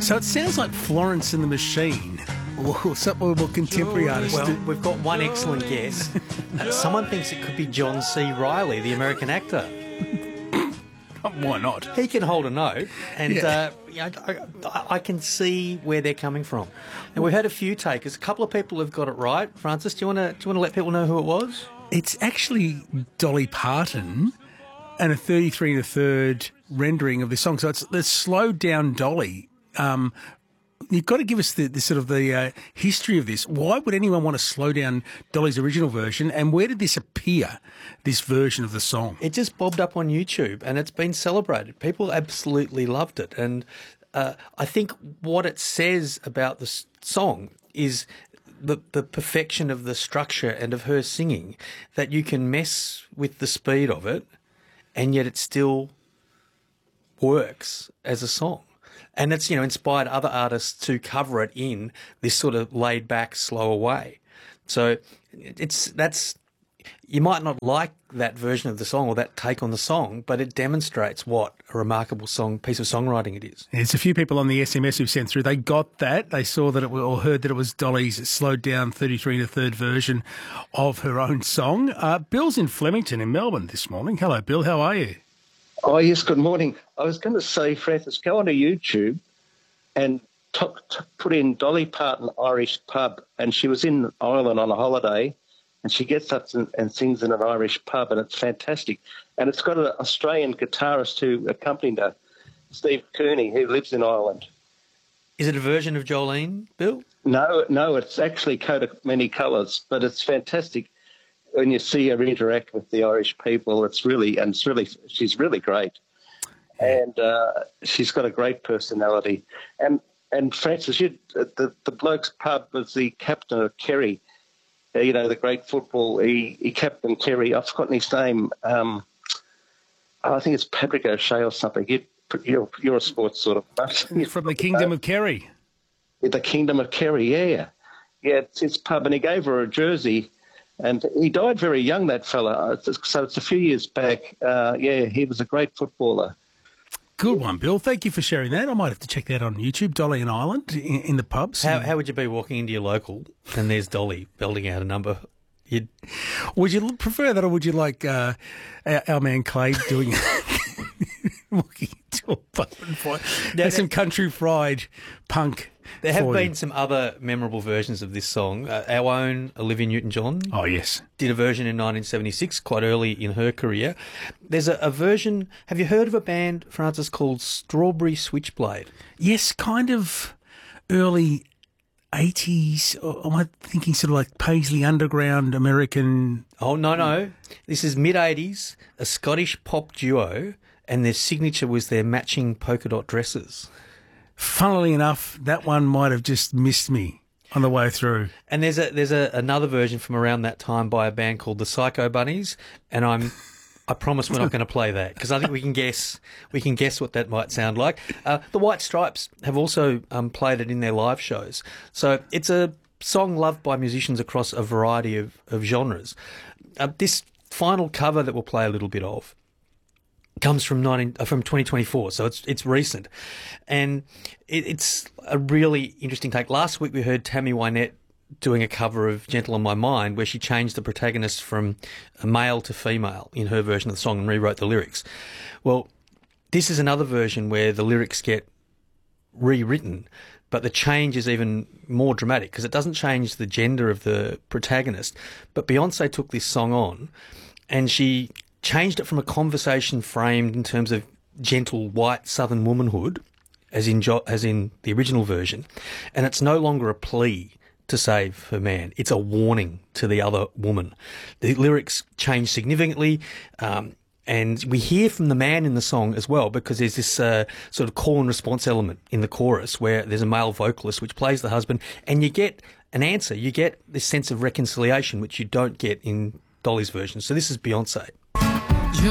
So it sounds like Florence and the Machine, or some more contemporary artists. Well, we've got one excellent guess. Someone thinks it could be John C. Reilly, the American actor. Why not? He can hold a note, and I can see where they're coming from. And we've had a few takers. A couple of people have got it right. Francis, do you want to let people know who it was? It's actually Dolly Parton and a 33 1/3 rendering of this song. So it's the slowed down Dolly. You've got to give us the sort of the history of this. Why would anyone want to slow down Dolly's original version, and where did this appear, this version of the song? It just bobbed up on YouTube, and it's been celebrated. People absolutely loved it. And I think what it says about the song is the perfection of the structure and of her singing, that you can mess with the speed of it, and yet it still works as a song. And it's, inspired other artists to cover it in this sort of laid back, slower way. So you might not like that version of the song or that take on the song, but it demonstrates what a remarkable piece of songwriting it is. There's a few people on the SMS who've sent through. They got that. They saw that or heard that it was Dolly's slowed down 33 1/3 version of her own song. Bill's in Flemington in Melbourne this morning. Hello, Bill. How are you? Oh, yes, good morning. I was going to say, Francis, go onto YouTube and put in Dolly Parton Irish pub, and she was in Ireland on a holiday, and she gets up and sings in an Irish pub, and it's fantastic. And it's got an Australian guitarist who accompanied her, Steve Kearney, who lives in Ireland. Is it a version of Jolene, Bill? No, it's actually Coat of Many Colours, but it's fantastic. When you see her interact with the Irish people, she's really great, and she's got a great personality. And Francis, the bloke's pub was the captain of Kerry, the great football. He captained Kerry. I've forgotten his name. I think it's Patrick O'Shea or something. You're a sports sort of buff. From the Kingdom of Kerry. The Kingdom of Kerry, yeah, it's his pub, and he gave her a jersey. And he died very young, that fella. So it's a few years back. He was a great footballer. Good one, Bill. Thank you for sharing that. I might have to check that on YouTube, Dolly in Ireland, in the pubs. How would you be walking into your local and there's Dolly belting out a number? Would you prefer that, or would you like our man Clay doing walking into a pub and fight? There's some country fried punk. There have been some other memorable versions of this song. Our own Olivia Newton-John. Oh, yes. Did a version in 1976, quite early in her career. There's a version. Have you heard of a band, Francis, called Strawberry Switchblade? Yes, kind of early 80s. Or am I thinking sort of like Paisley Underground American? Oh, no. This is mid-80s, a Scottish pop duo, and their signature was their matching polka dot dresses. Funnily enough, that one might have just missed me on the way through. And there's another version from around that time by a band called the Psycho Bunnies, and I promise we're not going to play that because I think we can guess what that might sound like. The White Stripes have also played it in their live shows, so it's a song loved by musicians across a variety of genres. This final cover that we'll play a little bit of comes from 2024, so it's recent, and it's a really interesting take. Last week we heard Tammy Wynette doing a cover of Gentle on My Mind, where she changed the protagonist from a male to female in her version of the song and rewrote the lyrics. Well, this is another version where the lyrics get rewritten, but the change is even more dramatic because it doesn't change the gender of the protagonist. But Beyonce took this song on and she changed it from a conversation framed in terms of gentle white southern womanhood, as in the original version, and it's no longer a plea to save her man. It's a warning to the other woman. The lyrics change significantly, and we hear from the man in the song as well, because there's this sort of call and response element in the chorus where there's a male vocalist which plays the husband, and you get an answer. You get this sense of reconciliation which you don't get in Dolly's version. So this is Beyonce.